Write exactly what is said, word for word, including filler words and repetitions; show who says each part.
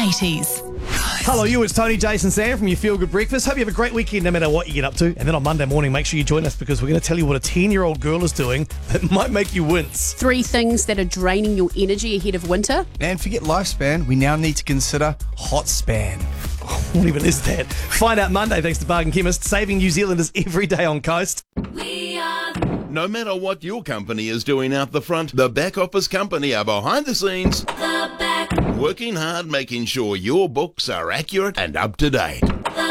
Speaker 1: eighties.
Speaker 2: Hello, you. It's Tony, Jason, Sam from your Feel Good Breakfast. Hope you have a great weekend no matter what you get up to. And then on Monday morning, make sure you join us because we're going to tell you what a ten-year-old girl is doing that might make you wince.
Speaker 3: Three things that are draining your energy ahead of winter.
Speaker 4: And forget lifespan, we now need to consider hot span.
Speaker 2: What even is that? Find out Monday thanks to Bargain Chemist, saving New Zealanders every day on Coast.
Speaker 5: We are... No matter what your company is doing out the front, the back office company are behind the scenes. The back. Working hard, making sure your books are accurate and up to date.